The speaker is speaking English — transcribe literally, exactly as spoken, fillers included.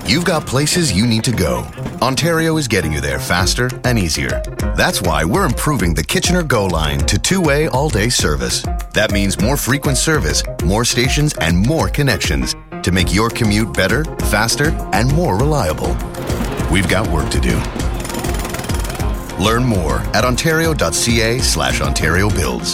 You've got places you need to go. Ontario is getting you there faster and easier. That's why we're improving the Kitchener Go line to two-way all-day service. That means more frequent service, more stations, and more connections to make your commute better, faster, and more reliable. We've got work to do. Learn more at ontario.ca slash Ontario Builds.